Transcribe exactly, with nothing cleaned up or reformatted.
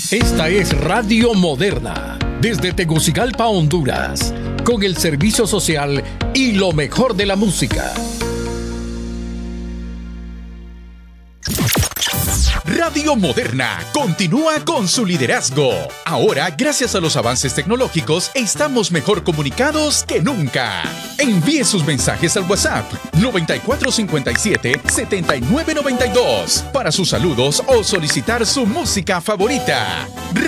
Esta es Radio Moderna, desde Tegucigalpa, Honduras, con el servicio social y lo mejor de la música. Radio Moderna continúa con su liderazgo. Ahora, gracias a los avances tecnológicos, estamos mejor comunicados que nunca. Envíe sus mensajes al WhatsApp noventa y cuatro cincuenta y siete, setenta y nueve noventa y dos para sus saludos o solicitar su música favorita.